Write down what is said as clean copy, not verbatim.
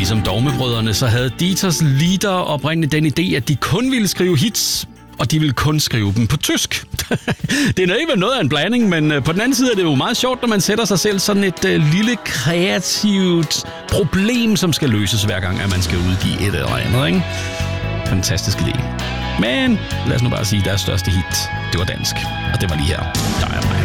ligesom Dogmebrødrene, så havde Dieters leader oprindeligt den idé, at de kun ville skrive hits, og de ville kun skrive dem på tysk. Det er ikke noget af en blanding, men på den anden side er det jo meget sjovt, når man sætter sig selv sådan et lille kreativt problem, som skal løses hver gang, at man skal udgive et eller andet, ikke? Fantastisk idé. Men lad os nu bare sige, at deres største hit, det var dansk. Og det var lige her. Der er mig.